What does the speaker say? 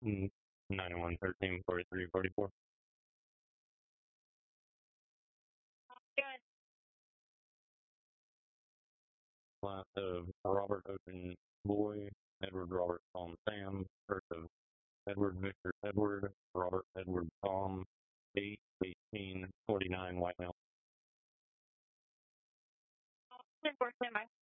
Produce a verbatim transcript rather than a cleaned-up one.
ninety-one thirteen forty-three forty-four. Last of Robert Ocean Boy, Edward Robert Tom Sam, first of Edward Victor Edward, Robert Edward Tom, eight eighteen forty-nine white male.